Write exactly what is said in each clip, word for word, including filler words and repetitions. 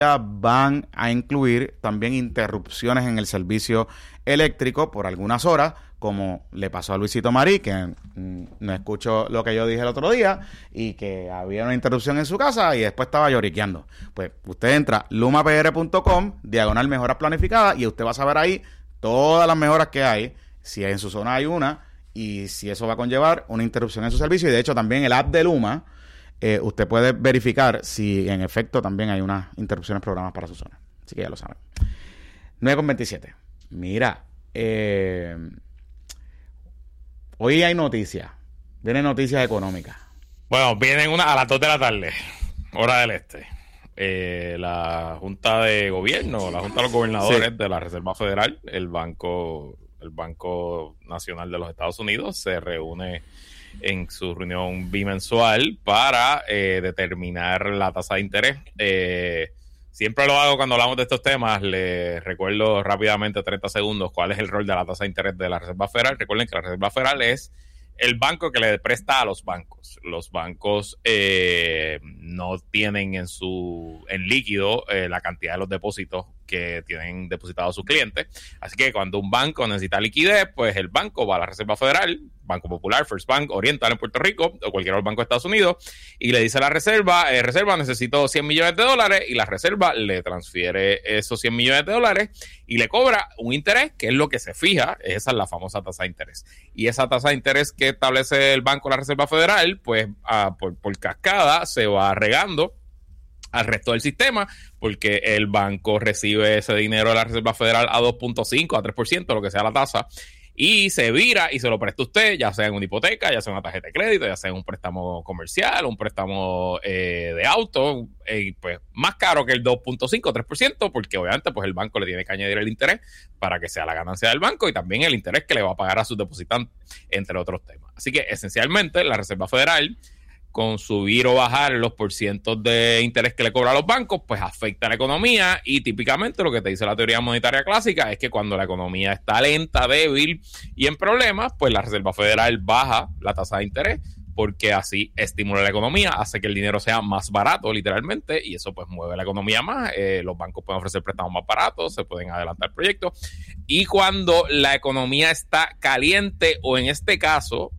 van a incluir también interrupciones en el servicio eléctrico por algunas horas, como le pasó a Luisito Marí, que mm, no escuchó lo que yo dije el otro día, y que había una interrupción en su casa y después estaba lloriqueando. Pues usted entra a lumapr punto com, diagonal mejoras planificadas, y usted va a saber ahí todas las mejoras que hay, si en su zona hay una, y si eso va a conllevar una interrupción en su servicio. Y de hecho también el app de Luma, eh, usted puede verificar si en efecto también hay unas interrupciones programadas para su zona. Así que ya lo saben. nueve con veintisiete. Mira, eh... hoy hay noticias. Vienen noticias económicas. Bueno, vienen una a las dos de la tarde, hora del este. Eh, la Junta de Gobierno, la Junta de los Gobernadores sí. de la Reserva Federal, el Banco, el Banco Nacional de los Estados Unidos, se reúne en su reunión bimensual para eh, determinar la tasa de interés. Eh, Siempre lo hago cuando hablamos de estos temas. Les recuerdo rápidamente, treinta segundos, cuál es el rol de la tasa de interés de la Reserva Federal. Recuerden que la Reserva Federal es el banco que le presta a los bancos. Los bancos eh, no tienen en su en líquido eh, la cantidad de los depósitos que tienen depositados sus clientes. Así que cuando un banco necesita liquidez, pues el banco va a la Reserva Federal, Banco Popular, First Bank, Oriental en Puerto Rico o cualquier otro banco de Estados Unidos, y le dice a la Reserva, eh, Reserva, necesito cien millones de dólares, y la Reserva le transfiere esos cien millones de dólares y le cobra un interés, que es lo que se fija. Esa es la famosa tasa de interés. Y esa tasa de interés que establece el banco, la Reserva Federal, pues ah, por, por cascada se va regando al resto del sistema, porque el banco recibe ese dinero de la Reserva Federal a dos punto cinco, a tres por ciento, lo que sea la tasa, y se vira y se lo presta usted, ya sea en una hipoteca, ya sea en una tarjeta de crédito, ya sea en un préstamo comercial, un préstamo eh, de auto, eh, pues más caro que el dos punto cinco o tres por ciento, porque obviamente pues el banco le tiene que añadir el interés para que sea la ganancia del banco, y también el interés que le va a pagar a sus depositantes, entre otros temas. Así que esencialmente la Reserva Federal, con subir o bajar los porcientos de interés que le cobra a los bancos, pues afecta a la economía. Y típicamente lo que te dice la teoría monetaria clásica es que cuando la economía está lenta, débil y en problemas, pues la Reserva Federal baja la tasa de interés, porque así estimula la economía, hace que el dinero sea más barato literalmente, y eso pues mueve la economía más. Eh, los bancos pueden ofrecer préstamos más baratos, se pueden adelantar proyectos, y cuando la economía está caliente, o en este caso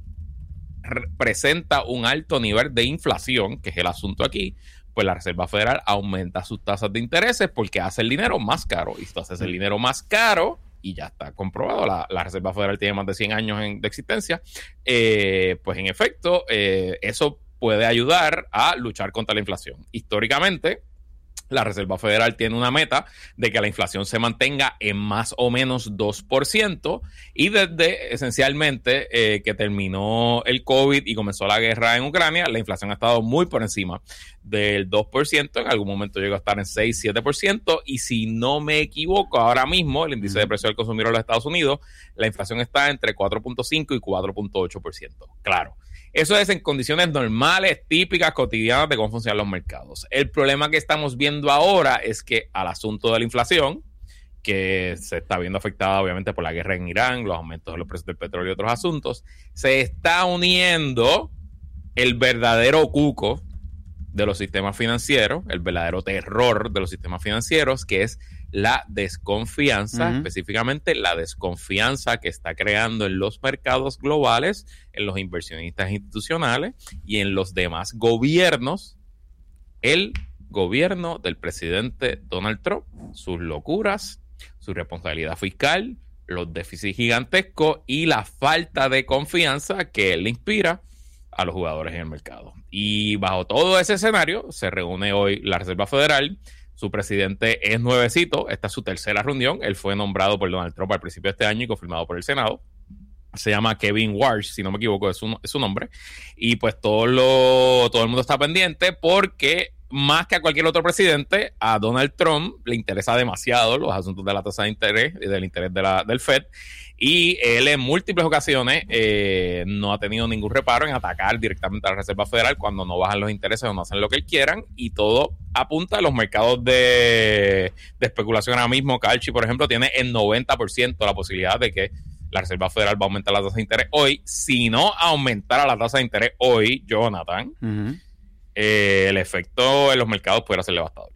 presenta un alto nivel de inflación, que es el asunto aquí, pues la Reserva Federal aumenta sus tasas de intereses porque hace el dinero más caro. Y si tú haces el dinero más caro, y ya está comprobado, la, la Reserva Federal tiene más de cien años en, de existencia, eh, pues en efecto, eh, eso puede ayudar a luchar contra la inflación. Históricamente, la Reserva Federal tiene una meta de que la inflación se mantenga en más o menos dos por ciento, y desde esencialmente eh, que terminó el COVID y comenzó la guerra en Ucrania, la inflación ha estado muy por encima del dos por ciento, en algún momento llegó a estar en seis, siete por ciento, y si no me equivoco, ahora mismo el índice de precio del consumidor de los Estados Unidos, la inflación está entre cuatro punto cinco y cuatro punto ocho por ciento. Claro, eso es en condiciones normales, típicas, cotidianas de cómo funcionan los mercados. El problema que estamos viendo ahora es que al asunto de la inflación, que se está viendo afectada obviamente por la guerra en Irán, los aumentos de los precios del petróleo y otros asuntos, se está uniendo el verdadero cuco de los sistemas financieros, el verdadero terror de los sistemas financieros, que es la desconfianza, uh-huh. específicamente la desconfianza que está creando en los mercados globales, en los inversionistas institucionales y en los demás gobiernos, el gobierno del presidente Donald Trump, sus locuras, su responsabilidad fiscal, los déficits gigantescos y la falta de confianza que él le inspira a los jugadores en el mercado. Y bajo todo ese escenario se reúne hoy la Reserva Federal. Su presidente es nuevecito, esta es su tercera reunión. Él fue nombrado por Donald Trump al principio de este año y confirmado por el Senado. Se llama Kevin Warsh, si no me equivoco, es su, es su nombre. Y pues todo, lo, todo el mundo está pendiente porque, más que a cualquier otro presidente, a Donald Trump le interesa demasiado los asuntos de la tasa de interés y del interés de la, del Fed. Y él en múltiples ocasiones eh, no ha tenido ningún reparo en atacar directamente a la Reserva Federal cuando no bajan los intereses o no hacen lo que él quieran, y todo apunta a los mercados de, de especulación. Ahora mismo Kalshi, por ejemplo, tiene el noventa por ciento la posibilidad de que la Reserva Federal va a aumentar la tasa de interés hoy. Si no aumentara la tasa de interés hoy, Jonathan, uh-huh. eh, el efecto en los mercados pudiera ser devastador.